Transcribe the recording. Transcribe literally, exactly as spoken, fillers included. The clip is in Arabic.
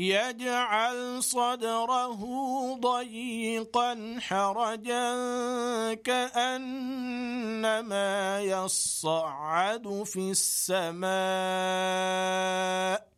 يجعل صدره ضيقا حرجا كأنما يصعد في السماء